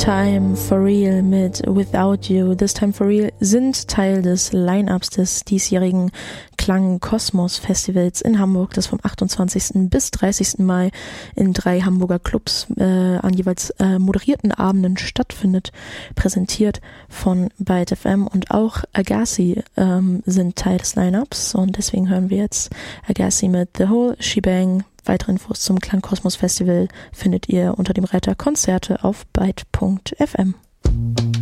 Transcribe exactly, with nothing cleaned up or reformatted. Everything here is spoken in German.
Time for Real mit Without You. This Time for Real sind Teil des Line-Ups des diesjährigen Klangkosmos-Festivals in Hamburg, das vom achtundzwanzigsten bis dreißigsten Mai in drei Hamburger Clubs äh, an jeweils äh, moderierten Abenden stattfindet, präsentiert von Byte F M, und auch Agassi ähm, sind Teil des Line-Ups, und deswegen hören wir jetzt Agassi mit The Whole Shebang. Weitere Infos zum Klangkosmos Festival findet ihr unter dem Reiter Konzerte auf byte punkt f m.